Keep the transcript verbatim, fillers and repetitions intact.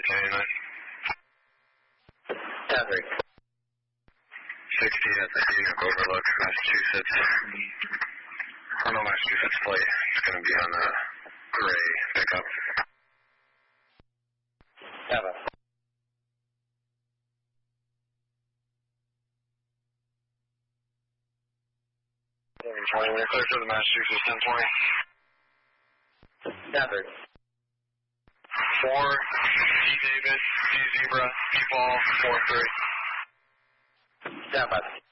entertainment. Traffic. sixty at the Scenic Overlook, Massachusetts. Oh no, Massachusetts plate. It's going to be on a gray pickup. Java. twenty, we're clear for the Massachusetts ten twenty. Traffic. four, D David, D Zebra, D Ball, four three. Java.